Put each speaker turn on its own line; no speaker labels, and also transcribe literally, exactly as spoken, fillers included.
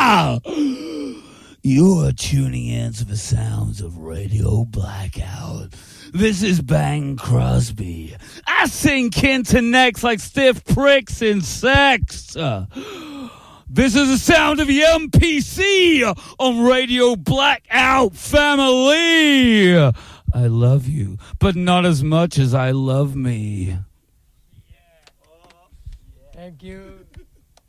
You're tuning in to the sounds of Radio Blackout. This is Bang Crosby. I sink into necks like stiff pricks in sex. Uh, this is the sound of the M P C on Radio Blackout family. I love you, but not as much as I love me.
Thank you.